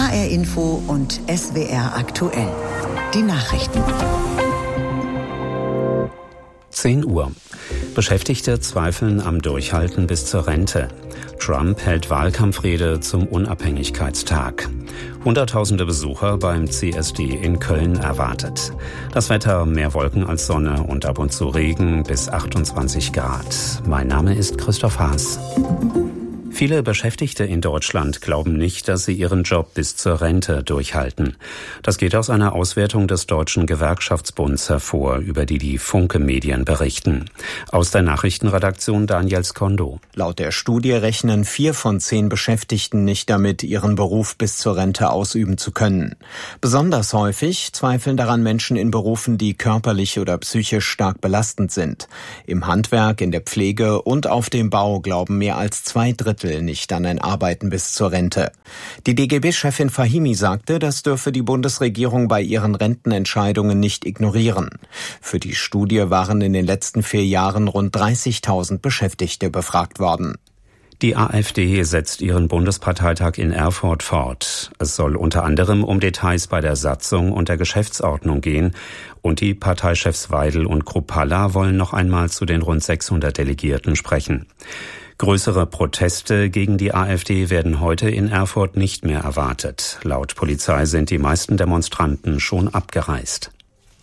HR Info und SWR aktuell. Die Nachrichten. 10 Uhr. Beschäftigte zweifeln am Durchhalten bis zur Rente. Trump hält Wahlkampfrede zum Unabhängigkeitstag. Hunderttausende Besucher beim CSD in Köln erwartet. Das Wetter: mehr Wolken als Sonne und ab und zu Regen bis 28 Grad. Mein Name ist Christoph Haas. Viele Beschäftigte in Deutschland glauben nicht, dass sie ihren Job bis zur Rente durchhalten. Das geht aus einer Auswertung des Deutschen Gewerkschaftsbunds hervor, über die Funke-Medien berichten. Aus der Nachrichtenredaktion Daniel Skondo. Laut der Studie rechnen 4 von 10 Beschäftigten nicht damit, ihren Beruf bis zur Rente ausüben zu können. Besonders häufig zweifeln daran Menschen in Berufen, die körperlich oder psychisch stark belastend sind. Im Handwerk, in der Pflege und auf dem Bau glauben mehr als 2/3 nicht an ein Arbeiten bis zur Rente. Die DGB-Chefin Fahimi sagte, das dürfe die Bundesregierung bei ihren Rentenentscheidungen nicht ignorieren. Für die Studie waren in den letzten 4 Jahren rund 30.000 Beschäftigte befragt worden. Die AfD setzt ihren Bundesparteitag in Erfurt fort. Es soll unter anderem um Details bei der Satzung und der Geschäftsordnung gehen. Und die Parteichefs Weidel und Kruppalla wollen noch einmal zu den rund 600 Delegierten sprechen. Größere Proteste gegen die AfD werden heute in Erfurt nicht mehr erwartet. Laut Polizei sind die meisten Demonstranten schon abgereist.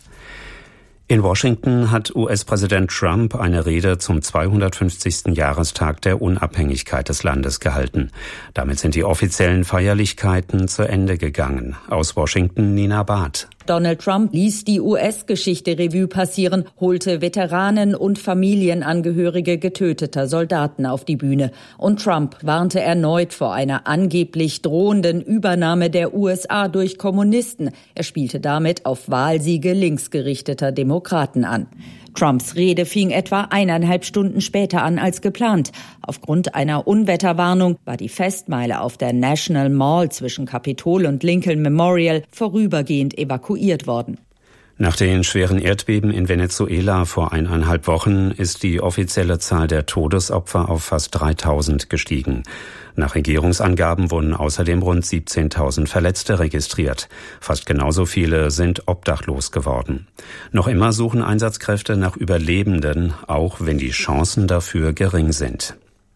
In Washington hat US-Präsident Trump eine Rede zum 250. Jahrestag der Unabhängigkeit des Landes gehalten. Damit sind die offiziellen Feierlichkeiten zu Ende gegangen. Aus Washington Nina Barth. Donald Trump ließ die US-Geschichte Revue passieren, holte Veteranen und Familienangehörige getöteter Soldaten auf die Bühne. Und Trump warnte erneut vor einer angeblich drohenden Übernahme der USA durch Kommunisten. Er spielte damit auf Wahlsiege linksgerichteter Demokraten an. Trumps Rede fing etwa 1,5 Stunden später an als geplant. Aufgrund einer Unwetterwarnung war die Festmeile auf der National Mall zwischen Capitol und Lincoln Memorial vorübergehend evakuiert worden. Nach den schweren Erdbeben in Venezuela vor 1,5 Wochen ist die offizielle Zahl der Todesopfer auf fast 3.000 gestiegen. Nach Regierungsangaben wurden außerdem rund 17.000 Verletzte registriert. Fast genauso viele sind obdachlos geworden. Noch immer suchen Einsatzkräfte nach Überlebenden, auch wenn die Chancen dafür gering sind.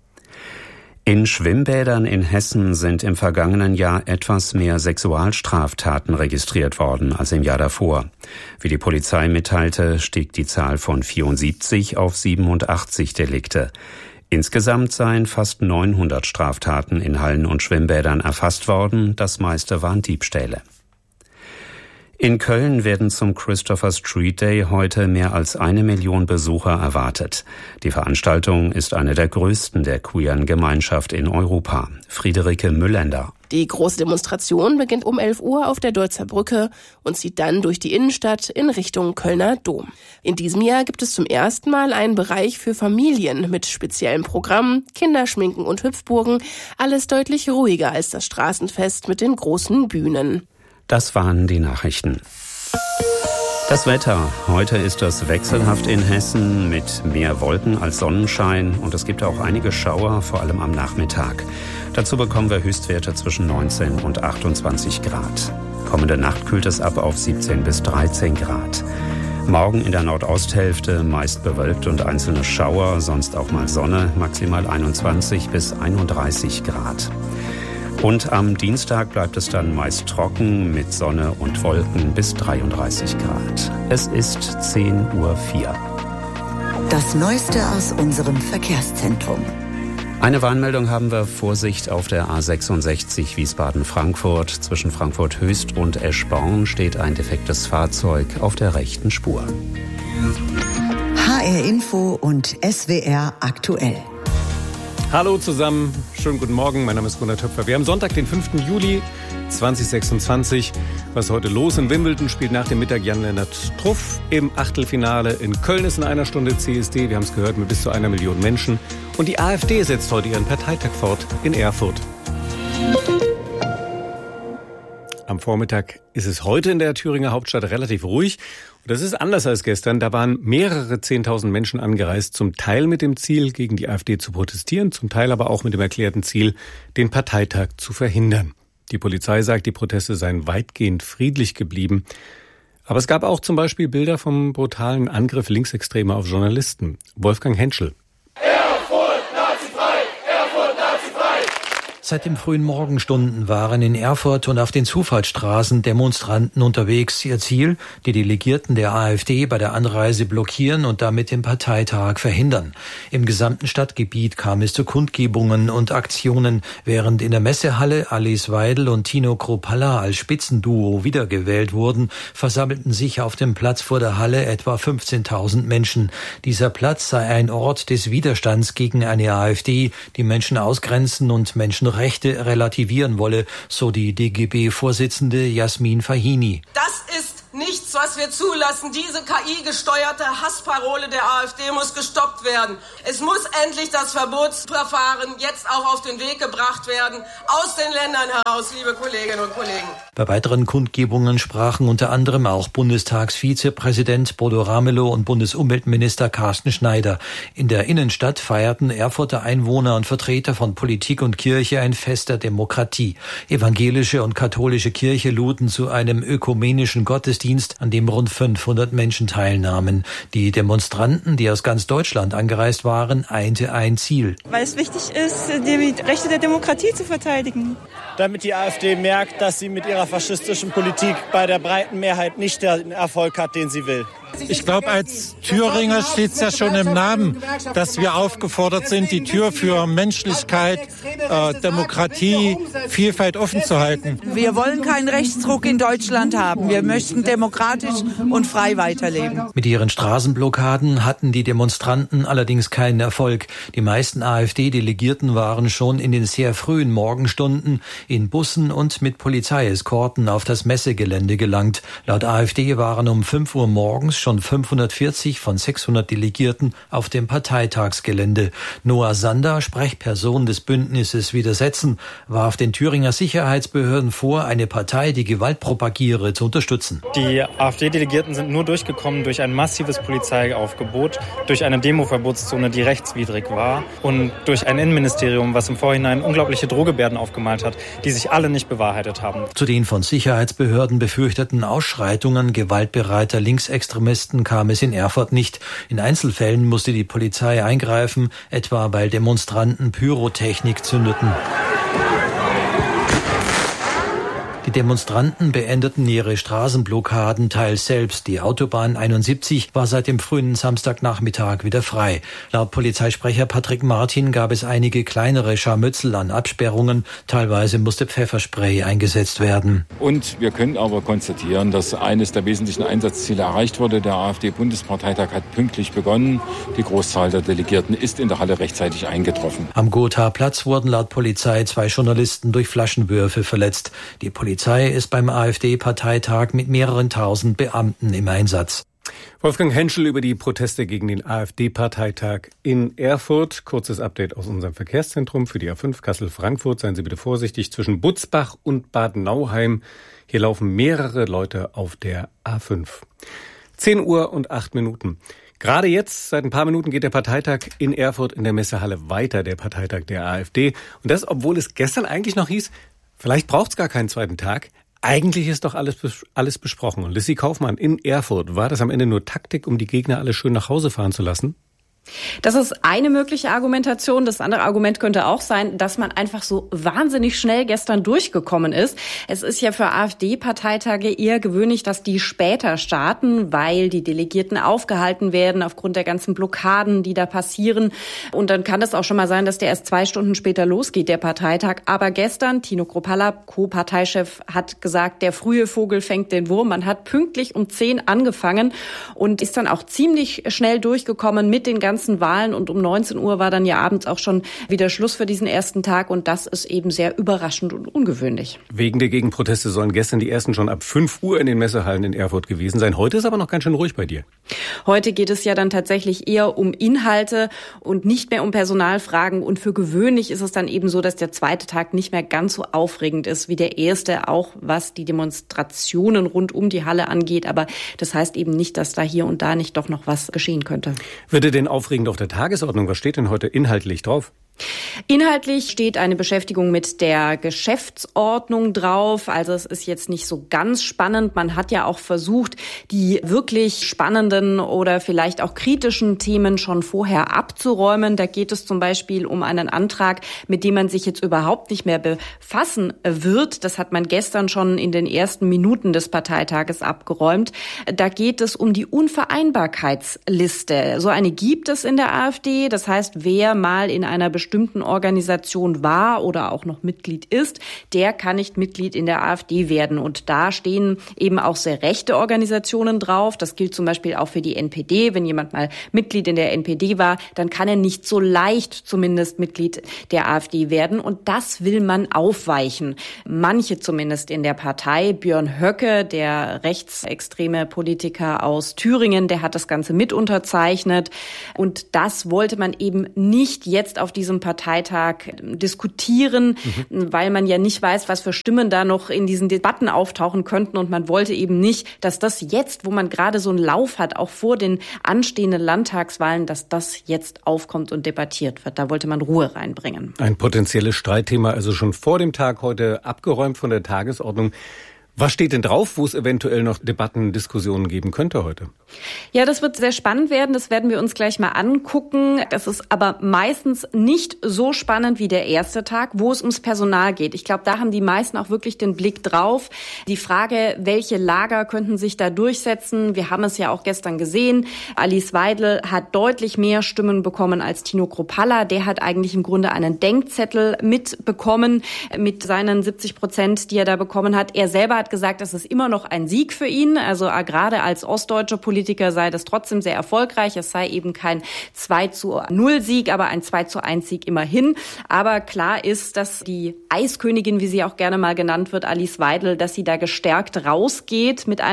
In Schwimmbädern in Hessen sind im vergangenen Jahr etwas mehr Sexualstraftaten registriert worden als im Jahr davor. Wie die Polizei mitteilte, stieg die Zahl von 74 auf 87 Delikte. Insgesamt seien fast 900 Straftaten in Hallen und Schwimmbädern erfasst worden, das meiste waren Diebstähle. In Köln werden zum Christopher Street Day heute mehr als 1 Million Besucher erwartet. Die Veranstaltung ist eine der größten der queeren Gemeinschaft in Europa. Friederike Müllender. Die große Demonstration beginnt um 11 Uhr auf der Deutzer Brücke und zieht dann durch die Innenstadt in Richtung Kölner Dom. In diesem Jahr gibt es zum ersten Mal einen Bereich für Familien mit speziellen Programmen, Kinderschminken und Hüpfburgen. Alles deutlich ruhiger als das Straßenfest mit den großen Bühnen. Das waren die Nachrichten. Das Wetter. Heute ist es wechselhaft in Hessen mit mehr Wolken als Sonnenschein und es gibt auch einige Schauer, vor allem am Nachmittag. Dazu bekommen wir Höchstwerte zwischen 19 und 28 Grad. Kommende Nacht kühlt es ab auf 17 bis 13 Grad. Morgen in der Nordosthälfte meist bewölkt und einzelne Schauer, sonst auch mal Sonne, maximal 21 bis 31 Grad. Und am Dienstag bleibt es dann meist trocken mit Sonne und Wolken bis 33 Grad. Es ist 10:04 Uhr. Das Neueste aus unserem Verkehrszentrum. Eine Warnmeldung haben wir: Vorsicht auf der A66 Wiesbaden-Frankfurt. Zwischen Frankfurt Höchst und Eschborn steht ein defektes Fahrzeug auf der rechten Spur. HR Info und SWR aktuell. Hallo zusammen, schönen guten Morgen, mein Name ist Gunnar Töpfer. Wir haben Sonntag, den 5. Juli 2026. Was ist heute los? In Wimbledon spielt nach dem Mittag Jan-Lennart Struff im Achtelfinale. In Köln ist in einer Stunde CSD, wir haben es gehört, mit bis zu 1 Million Menschen. Und die AfD setzt heute ihren Parteitag fort in Erfurt. Am Vormittag ist es heute in der Thüringer Hauptstadt relativ ruhig. Und das ist anders als gestern. Da waren mehrere 10.000 Menschen angereist, zum Teil mit dem Ziel, gegen die AfD zu protestieren, zum Teil aber auch mit dem erklärten Ziel, den Parteitag zu verhindern. Die Polizei sagt, die Proteste seien weitgehend friedlich geblieben. Aber es gab auch zum Beispiel Bilder vom brutalen Angriff Linksextremer auf Journalisten. Wolfgang Henschel. Seit den frühen Morgenstunden waren in Erfurt und auf den Zufahrtsstraßen Demonstranten unterwegs. Ihr Ziel, die Delegierten der AfD bei der Anreise blockieren und damit den Parteitag verhindern. Im gesamten Stadtgebiet kam es zu Kundgebungen und Aktionen, während in der Messehalle Alice Weidel und Tino Kruppalla als Spitzenduo wiedergewählt wurden, versammelten sich auf dem Platz vor der Halle etwa 15.000 Menschen. Dieser Platz sei ein Ort des Widerstands gegen eine AfD, die Menschen ausgrenzen und Menschenrechte relativieren wolle, so die DGB-Vorsitzende Jasmin Fahini. Das ist nichts, was wir zulassen. Diese KI-gesteuerte Hassparole der AfD muss gestoppt werden. Es muss endlich das Verbotsverfahren jetzt auch auf den Weg gebracht werden, aus den Ländern heraus, liebe Kolleginnen und Kollegen. Bei weiteren Kundgebungen sprachen unter anderem auch Bundestagsvizepräsident Bodo Ramelow und Bundesumweltminister Carsten Schneider. In der Innenstadt feierten Erfurter Einwohner und Vertreter von Politik und Kirche ein Fest der Demokratie. Evangelische und katholische Kirche luden zu einem ökumenischen Gottesdienst, an dem rund 500 Menschen teilnahmen. Die Demonstranten, die aus ganz Deutschland angereist waren, einte ein Ziel. Weil es wichtig ist, die Rechte der Demokratie zu verteidigen. Damit die AfD merkt, dass sie mit ihrer faschistischen Politik bei der breiten Mehrheit nicht den Erfolg hat, den sie will. Ich glaube, als Thüringer steht es ja schon im Namen, dass wir aufgefordert sind, die Tür für Menschlichkeit, Demokratie, Vielfalt offen zu halten. Wir wollen keinen Rechtsruck in Deutschland haben. Wir möchten demokratisch und frei weiterleben. Mit ihren Straßenblockaden hatten die Demonstranten allerdings keinen Erfolg. Die meisten AfD-Delegierten waren schon in den sehr frühen Morgenstunden in Bussen und mit Polizeieskorten auf das Messegelände gelangt. Laut AfD waren um 5 Uhr morgens schon 540 von 600 Delegierten auf dem Parteitagsgelände. Noah Sander, Sprechperson des Bündnisses Widersetzen, warf den Thüringer Sicherheitsbehörden vor, eine Partei, die Gewalt propagiere, zu unterstützen. Die AfD-Delegierten sind nur durchgekommen durch ein massives Polizeiaufgebot, durch eine Demoverbotszone, die rechtswidrig war und durch ein Innenministerium, was im Vorhinein unglaubliche Drohgebärden aufgemalt hat, die sich alle nicht bewahrheitet haben. Zu den von Sicherheitsbehörden befürchteten Ausschreitungen gewaltbereiter Linksextremisten kam es in Erfurt nicht. In Einzelfällen musste die Polizei eingreifen, etwa weil Demonstranten Pyrotechnik zündeten. Die Demonstranten beendeten ihre Straßenblockaden teils selbst. Die Autobahn 71 war seit dem frühen Samstagnachmittag wieder frei. Laut Polizeisprecher Patrick Martin gab es einige kleinere Scharmützel an Absperrungen. Teilweise musste Pfefferspray eingesetzt werden. Und wir können aber konstatieren, dass eines der wesentlichen Einsatzziele erreicht wurde. Der AfD-Bundesparteitag hat pünktlich begonnen. Die Großzahl der Delegierten ist in der Halle rechtzeitig eingetroffen. Am Gotha-Platz wurden laut Polizei 2 Journalisten durch Flaschenwürfe verletzt. Die Polizei ist beim AfD-Parteitag mit mehreren tausend Beamten im Einsatz. Wolfgang Henschel über die Proteste gegen den AfD-Parteitag in Erfurt. Kurzes Update aus unserem Verkehrszentrum für die A5 Kassel-Frankfurt. Seien Sie bitte vorsichtig zwischen Butzbach und Bad Nauheim. Hier laufen mehrere Leute auf der A5. 10 Uhr und 8 Minuten. Gerade jetzt, seit ein paar Minuten, geht der Parteitag in Erfurt in der Messehalle weiter, der Parteitag der AfD. Und das, obwohl es gestern eigentlich noch hieß, vielleicht braucht es gar keinen zweiten Tag. Eigentlich ist doch alles besprochen. Und Lissy Kaufmann in Erfurt, war das am Ende nur Taktik, um die Gegner alle schön nach Hause fahren zu lassen? Das ist eine mögliche Argumentation. Das andere Argument könnte auch sein, dass man einfach so wahnsinnig schnell gestern durchgekommen ist. Es ist ja für AfD-Parteitage eher gewöhnlich, dass die später starten, weil die Delegierten aufgehalten werden aufgrund der ganzen Blockaden, die da passieren. Und dann kann es auch schon mal sein, dass der erst 2 Stunden später losgeht, der Parteitag. Aber gestern, Tino Kruppalla, Co-Parteichef, hat gesagt, der frühe Vogel fängt den Wurm. Man hat pünktlich um 10 angefangen und ist dann auch ziemlich schnell durchgekommen mit den ganzen Wahlen, und um 19 Uhr war dann ja abends auch schon wieder Schluss für diesen ersten Tag, und das ist eben sehr überraschend und ungewöhnlich. Wegen der Gegenproteste sollen gestern die ersten schon ab 5 Uhr in den Messehallen in Erfurt gewesen sein. Heute ist aber noch ganz schön ruhig bei dir. Heute geht es ja dann tatsächlich eher um Inhalte und nicht mehr um Personalfragen, und für gewöhnlich ist es dann eben so, dass der zweite Tag nicht mehr ganz so aufregend ist wie der erste, auch was die Demonstrationen rund um die Halle angeht, aber das heißt eben nicht, dass da hier und da nicht doch noch was geschehen könnte. Würde denn aufregend auf der Tagesordnung? Was steht denn heute inhaltlich drauf? Inhaltlich steht eine Beschäftigung mit der Geschäftsordnung drauf. Also es ist jetzt nicht so ganz spannend. Man hat ja auch versucht, die wirklich spannenden oder vielleicht auch kritischen Themen schon vorher abzuräumen. Da geht es zum Beispiel um einen Antrag, mit dem man sich jetzt überhaupt nicht mehr befassen wird. Das hat man gestern schon in den ersten Minuten des Parteitages abgeräumt. Da geht es um die Unvereinbarkeitsliste. So eine gibt es in der AfD. Das heißt, wer mal in einer bestimmten Organisation war oder auch noch Mitglied ist, der kann nicht Mitglied in der AfD werden. Und da stehen eben auch sehr rechte Organisationen drauf. Das gilt zum Beispiel auch für die NPD. Wenn jemand mal Mitglied in der NPD war, dann kann er nicht so leicht zumindest Mitglied der AfD werden. Und das will man aufweichen. Manche zumindest in der Partei. Björn Höcke, der rechtsextreme Politiker aus Thüringen, der hat das Ganze mit unterzeichnet. Und das wollte man eben nicht jetzt auf diesem Parteitag diskutieren, weil man ja nicht weiß, was für Stimmen da noch in diesen Debatten auftauchen könnten. Und man wollte eben nicht, dass das jetzt, wo man gerade so einen Lauf hat, auch vor den anstehenden Landtagswahlen, dass das jetzt aufkommt und debattiert wird. Da wollte man Ruhe reinbringen. Ein potenzielles Streitthema, also schon vor dem Tag heute abgeräumt von der Tagesordnung. Was steht denn drauf, wo es eventuell noch Debatten, Diskussionen geben könnte heute? Ja, das wird sehr spannend werden. Das werden wir uns gleich mal angucken. Das ist aber meistens nicht so spannend wie der erste Tag, wo es ums Personal geht. Ich glaube, da haben die meisten auch wirklich den Blick drauf. Die Frage, welche Lager könnten sich da durchsetzen? Wir haben es ja auch gestern gesehen. Alice Weidel hat deutlich mehr Stimmen bekommen als Tino Kruppalla. Der hat eigentlich im Grunde einen Denkzettel mitbekommen mit seinen 70%, die er da bekommen hat. Er selber hat gesagt, das ist immer noch ein Sieg für ihn. Also gerade als ostdeutscher Politiker sei das trotzdem sehr erfolgreich. Es sei eben kein 2-0-Sieg, aber ein 2-1-Sieg immerhin. Aber klar ist, dass die Eiskönigin, wie sie auch gerne mal genannt wird, Alice Weidel, dass sie da gestärkt rausgeht mit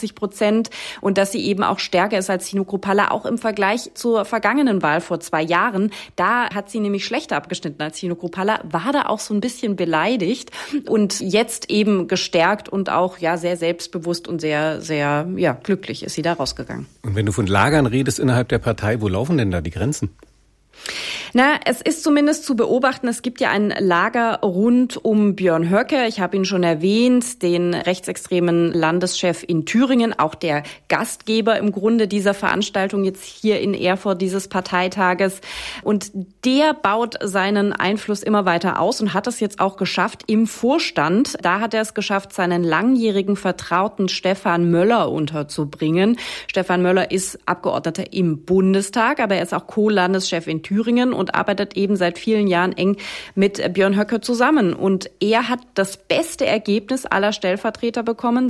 81% und dass sie eben auch stärker ist als Tino Kruppalla, auch im Vergleich zur vergangenen Wahl vor 2 Jahren. Da hat sie nämlich schlechter abgeschnitten als Tino Kruppalla, war da auch so ein bisschen beleidigt und jetzt eben gestärkt und auch sehr selbstbewusst und sehr, sehr glücklich ist sie da rausgegangen. Und wenn du von Lagern redest innerhalb der Partei, wo laufen denn da die Grenzen? Na, es ist zumindest zu beobachten, es gibt ja ein Lager rund um Björn Höcke. Ich habe ihn schon erwähnt, den rechtsextremen Landeschef in Thüringen, auch der Gastgeber im Grunde dieser Veranstaltung jetzt hier in Erfurt, dieses Parteitages. Und der baut seinen Einfluss immer weiter aus und hat es jetzt auch geschafft im Vorstand. Da hat er es geschafft, seinen langjährigen Vertrauten Stefan Möller unterzubringen. Stefan Möller ist Abgeordneter im Bundestag, aber er ist auch Co-Landeschef in Thüringen und arbeitet eben seit vielen Jahren eng mit Björn Höcke zusammen. Und er hat das beste Ergebnis aller Stellvertreter bekommen,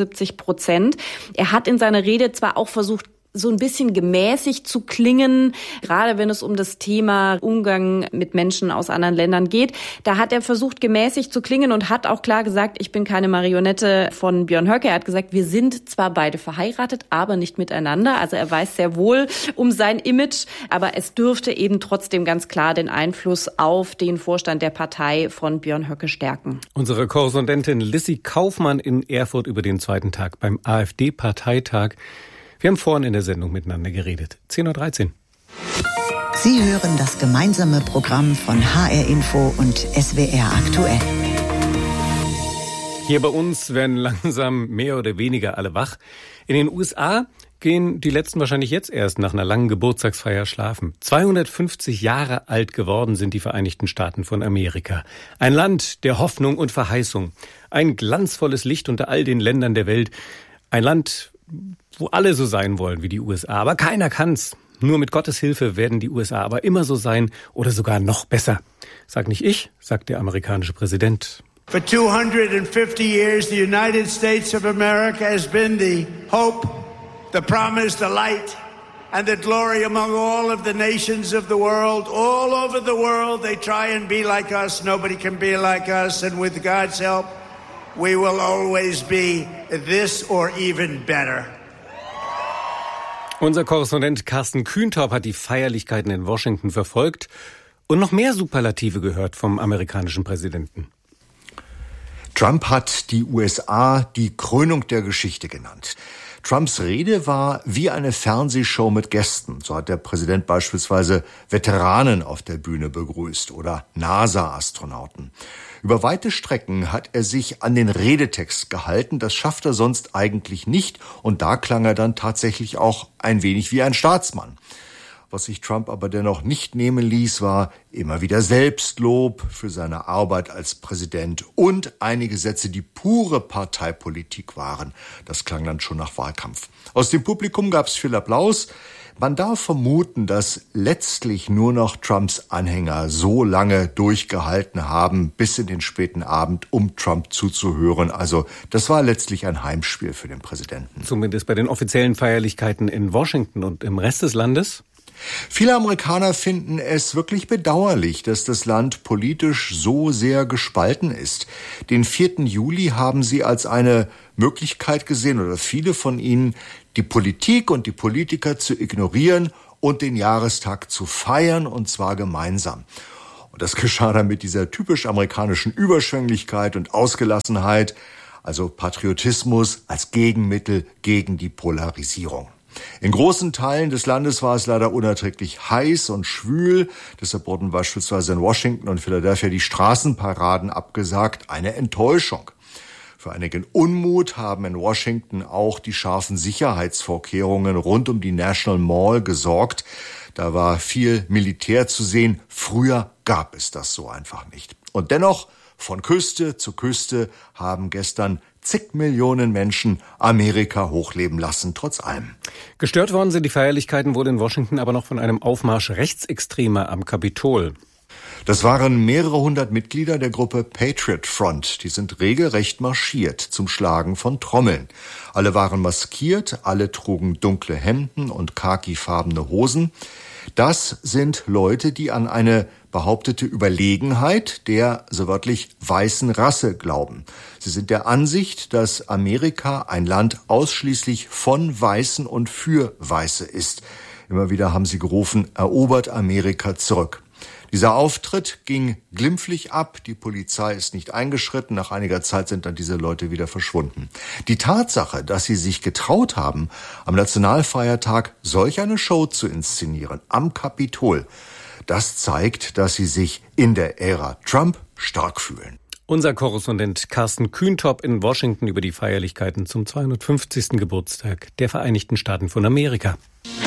76%. Er hat in seiner Rede zwar auch versucht, so ein bisschen gemäßigt zu klingen, gerade wenn es um das Thema Umgang mit Menschen aus anderen Ländern geht. Da hat er versucht, gemäßigt zu klingen und hat auch klar gesagt, ich bin keine Marionette von Björn Höcke. Er hat gesagt, wir sind zwar beide verheiratet, aber nicht miteinander. Also er weiß sehr wohl um sein Image, aber es dürfte eben trotzdem ganz klar den Einfluss auf den Vorstand der Partei von Björn Höcke stärken. Unsere Korrespondentin Lissy Kaufmann in Erfurt über den zweiten Tag beim AfD-Parteitag. Wir haben vorhin in der Sendung miteinander geredet. 10:13 Uhr. Sie hören das gemeinsame Programm von HR Info und SWR aktuell. Hier bei uns werden langsam mehr oder weniger alle wach. In den USA gehen die Letzten wahrscheinlich jetzt erst nach einer langen Geburtstagsfeier schlafen. 250 Jahre alt geworden sind die Vereinigten Staaten von Amerika. Ein Land der Hoffnung und Verheißung. Ein glanzvolles Licht unter all den Ländern der Welt. Ein Land, wo alle so sein wollen wie die USA. Aber keiner kann's. Nur mit Gottes Hilfe werden die USA aber immer so sein oder sogar noch besser. Sag nicht ich, sagt der amerikanische Präsident. For 250 years, the United States of America has been the hope, the promise, the light, and the glory among all of the nations of the world. All over the world, they try and be like us. Nobody can be like us. And with God's help, we will always be this or even better. Unser Korrespondent Carsten Kühntaub hat die Feierlichkeiten in Washington verfolgt und noch mehr Superlative gehört vom amerikanischen Präsidenten. Trump hat die USA die Krönung der Geschichte genannt. Trumps Rede war wie eine Fernsehshow mit Gästen. So hat der Präsident beispielsweise Veteranen auf der Bühne begrüßt oder NASA-Astronauten. Über weite Strecken hat er sich an den Redetext gehalten. Das schafft er sonst eigentlich nicht. Und da klang er dann tatsächlich auch ein wenig wie ein Staatsmann. Was sich Trump aber dennoch nicht nehmen ließ, war immer wieder Selbstlob für seine Arbeit als Präsident und einige Sätze, die pure Parteipolitik waren. Das klang dann schon nach Wahlkampf. Aus dem Publikum gab es viel Applaus. Man darf vermuten, dass letztlich nur noch Trumps Anhänger so lange durchgehalten haben, bis in den späten Abend, um Trump zuzuhören. Also das war letztlich ein Heimspiel für den Präsidenten. Zumindest bei den offiziellen Feierlichkeiten in Washington und im Rest des Landes? Viele Amerikaner finden es wirklich bedauerlich, dass das Land politisch so sehr gespalten ist. Den 4. Juli haben sie als eine Möglichkeit gesehen, oder viele von ihnen, die Politik und die Politiker zu ignorieren und den Jahrestag zu feiern, und zwar gemeinsam. Und das geschah dann mit dieser typisch amerikanischen Überschwänglichkeit und Ausgelassenheit, also Patriotismus als Gegenmittel gegen die Polarisierung. In großen Teilen des Landes war es leider unerträglich heiß und schwül. Deshalb wurden beispielsweise in Washington und Philadelphia die Straßenparaden abgesagt. Eine Enttäuschung. Für einigen Unmut haben in Washington auch die scharfen Sicherheitsvorkehrungen rund um die National Mall gesorgt. Da war viel Militär zu sehen. Früher gab es das so einfach nicht. Und dennoch, von Küste zu Küste haben gestern zig Millionen Menschen Amerika hochleben lassen, trotz allem. Gestört worden sind die Feierlichkeiten wohl in Washington aber noch von einem Aufmarsch Rechtsextremer am Kapitol. Das waren mehrere hundert Mitglieder der Gruppe Patriot Front. Die sind regelrecht marschiert zum Schlagen von Trommeln. Alle waren maskiert, alle trugen dunkle Hemden und khakifarbene Hosen. Das sind Leute, die an eine behauptete Überlegenheit der, so wörtlich, weißen Rasse glauben. Sie sind der Ansicht, dass Amerika ein Land ausschließlich von Weißen und für Weiße ist. Immer wieder haben sie gerufen, erobert Amerika zurück. Dieser Auftritt ging glimpflich ab. Die Polizei ist nicht eingeschritten. Nach einiger Zeit sind dann diese Leute wieder verschwunden. Die Tatsache, dass sie sich getraut haben, am Nationalfeiertag solch eine Show zu inszenieren, am Kapitol, das zeigt, dass sie sich in der Ära Trump stark fühlen. Unser Korrespondent Carsten Kühntop in Washington über die Feierlichkeiten zum 250. Geburtstag der Vereinigten Staaten von Amerika.